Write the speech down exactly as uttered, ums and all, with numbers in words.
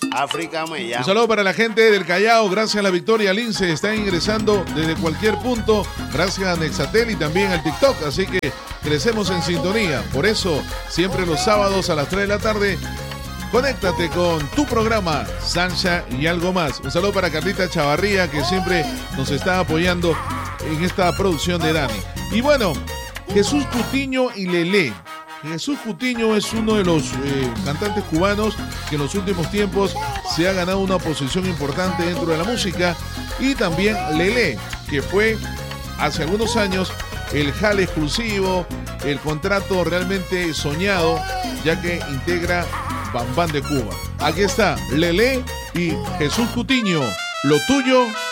África me llama. Un saludo para la gente del Callao, gracias a la Victoria Lince, está ingresando desde cualquier punto, gracias a Nexatel y también al TikTok, así que crecemos en sintonía. Por eso, siempre los sábados a las tres de la tarde, conéctate con tu programa Sancha y algo más. Un saludo para Carlita Chavarría, que siempre nos está apoyando en esta producción de Dani. Y bueno, Jesús Cutiño y Lelé. Jesús Cutiño es uno de los eh, cantantes cubanos que en los últimos tiempos se ha ganado una posición importante dentro de la música. Y también Lelé, que fue hace algunos años el jale exclusivo, el contrato realmente soñado, ya que integra Bam Bam de Cuba. Aquí está Lelé y Jesús Cutiño. Lo tuyo